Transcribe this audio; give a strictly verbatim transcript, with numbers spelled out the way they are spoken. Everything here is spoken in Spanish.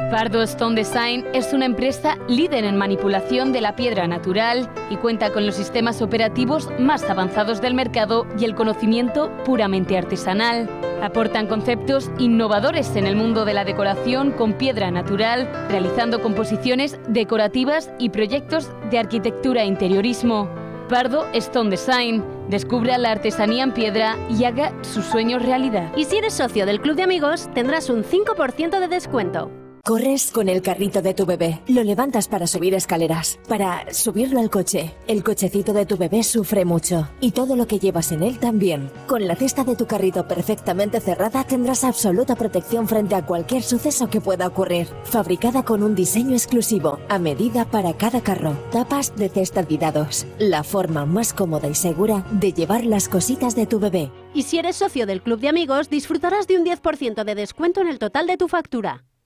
Pardo Stone Design es una empresa líder en manipulación de la piedra natural y cuenta con los sistemas operativos más avanzados del mercado y el conocimiento puramente artesanal. Aportan conceptos innovadores en el mundo de la decoración con piedra natural, realizando composiciones decorativas y proyectos de arquitectura e interiorismo. Pardo Stone Design. Descubra la artesanía en piedra y haga sus sueños realidad. Y si eres socio del Club de Amigos, tendrás un cinco por ciento de descuento. Corres con el carrito de tu bebé, lo levantas para subir escaleras, para subirlo al coche. El cochecito de tu bebé sufre mucho y todo lo que llevas en él también. Con la cesta de tu carrito perfectamente cerrada tendrás absoluta protección frente a cualquier suceso que pueda ocurrir. Fabricada con un diseño exclusivo, a medida para cada carro. Tapas de cesta Didados, la forma más cómoda y segura de llevar las cositas de tu bebé. Y si eres socio del Club de Amigos, disfrutarás de un diez por ciento de descuento en el total de tu factura.